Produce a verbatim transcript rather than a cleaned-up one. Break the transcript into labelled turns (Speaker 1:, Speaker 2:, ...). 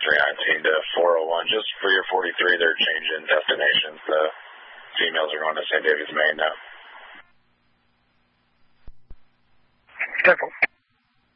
Speaker 1: three nineteen to four oh one. Just for your forty-three, they're changing destinations. The females are going to Saint David's, Maine now.
Speaker 2: Careful.